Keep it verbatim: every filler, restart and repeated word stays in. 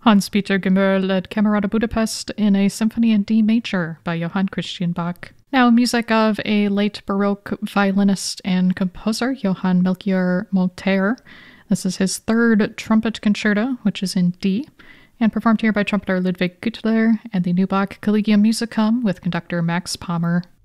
Hans-Peter Gemmer led Camerata Budapest in a symphony in D major by Johann Christian Bach. Now, music of a late Baroque violinist and composer, Johann Melchior Molterer. This is his third trumpet concerto, which is in D, and performed here by trumpeter Ludwig Güttler and the new Bach Collegium Musicum with conductor Max Palmer.